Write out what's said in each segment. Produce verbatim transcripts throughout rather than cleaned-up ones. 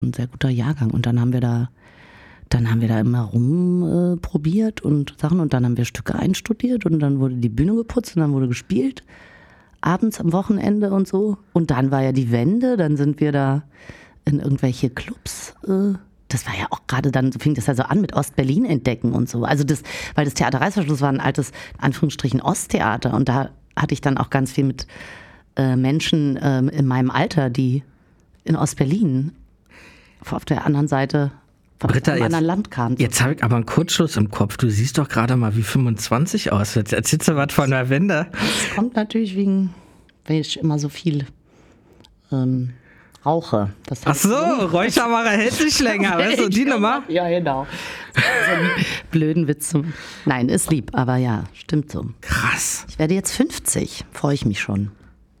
ein sehr guter Jahrgang. Und dann haben wir da, dann haben wir da immer rumprobiert äh, und Sachen und dann haben wir Stücke einstudiert und dann wurde die Bühne geputzt und dann wurde gespielt. Abends am Wochenende und so. Und dann war ja die Wende, dann sind wir da in irgendwelche Clubs. Äh, das war ja auch gerade dann, so fing das ja so an mit Ostberlin entdecken und so. Also das, weil das Theater Reißverschluss war ein altes, in Anführungsstrichen, Osttheater. Und da hatte ich dann auch ganz viel mit äh, Menschen äh, in meinem Alter, die in Ostberlin auf der anderen Seite Britta, aus einem jetzt, anderen Land kamen. Jetzt habe ich aber einen Kurzschluss im Kopf. Du siehst doch gerade mal wie fünfundzwanzig aus. Jetzt erzählst du was von der Wende. Das kommt natürlich wegen, weil ich immer so viel ähm, rauche. Das Ach so, Räuchermacher hält sich länger. Weißt du, die Nummer? Ja, genau. So einen blöden Witz. Zum Nein, ist lieb, aber ja, stimmt so. Krass. Ich werde jetzt fünfzig. Freue ich mich schon.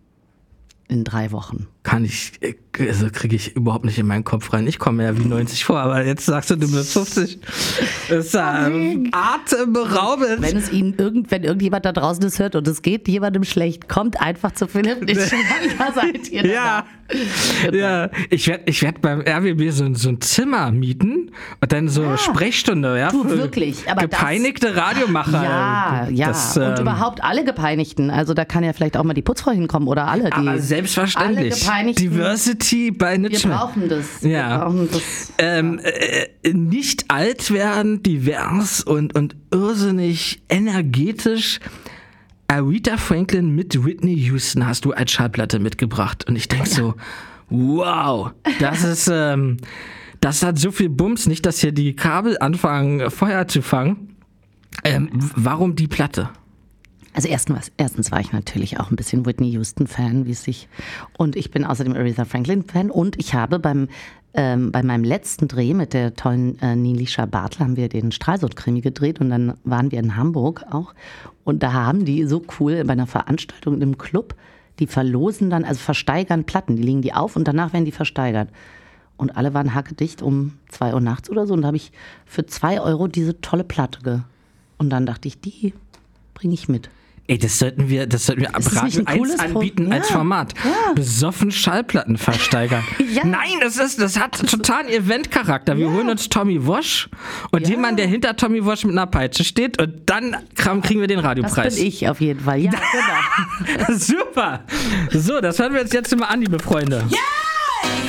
In drei Wochen. Kann ich, also kriege ich überhaupt nicht in meinen Kopf rein. Ich komme ja wie neunzig vor, aber jetzt sagst du, du bist fünfzig. Das ist ähm, atemberaubend. Wenn es Ihnen irgend, wenn irgendjemand da draußen das hört und es geht jemandem schlecht, kommt einfach zu Philipp. Ich, da seid ihr ja, da. ja. Ich werde ich werd beim R W B so, so ein Zimmer mieten und dann so ja. Sprechstunde, ja, du, für wirklich. Aber gepeinigte das, Radiomacher. Ja, ja. Das, und ähm, überhaupt alle Gepeinigten. Also da kann ja vielleicht auch mal die Putzfrau hinkommen oder alle. Die, aber selbstverständlich. Alle Diversity bei Nitschmann. Wir brauchen das. Ja. Wir brauchen das. Ähm, äh, nicht alt werden, divers und, und irrsinnig energetisch. Aretha Franklin mit Whitney Houston hast du als Schallplatte mitgebracht. Und ich denke ja. so, wow, das ist, ähm, das hat so viel Bums. Nicht, dass hier die Kabel anfangen, Feuer zu fangen. Ähm, warum die Platte? Also erstens, erstens war ich natürlich auch ein bisschen Whitney Houston-Fan, wie es sich. Und ich bin außerdem Aretha Franklin-Fan. Und ich habe beim ähm, bei meinem letzten Dreh mit der tollen äh, Nilisha Bartel haben wir den Stralsund-Krimi gedreht und dann waren wir in Hamburg auch. Und da haben die so cool bei einer Veranstaltung in einem Club, die verlosen dann, also versteigern Platten. Die legen die auf und danach werden die versteigert. Und alle waren hackedicht um zwei Uhr nachts oder so. Und da habe ich für zwei Euro diese tolle Platte ge. Und dann dachte ich, die bringe ich mit. Ey, das sollten wir, das sollten wir ab Radio eins anbieten Pro- als ja, Format. Ja. Besoffen Schallplatten versteigern. ja. Nein, das ist, das hat totalen Eventcharakter. Wir ja. holen uns Tommy Walsh und ja. jemand, der hinter Tommy Walsh mit einer Peitsche steht und dann kriegen wir den Radiopreis. Das bin ich auf jeden Fall. Ja, genau. Super. So, das hören wir uns jetzt mal an, liebe Freunde. Ja!